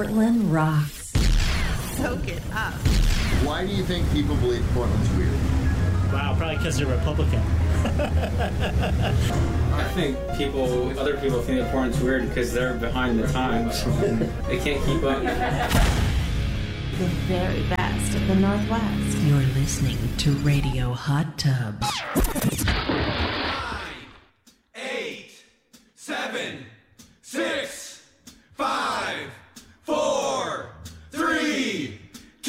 Portland rocks. Soak it up. Why do you think people believe Portland's weird? Wow, probably because they're Republican. I think other people think that Portland's weird because they're behind the times. They can't keep up. The very best of the Northwest. You're listening to Radio Hot Tub.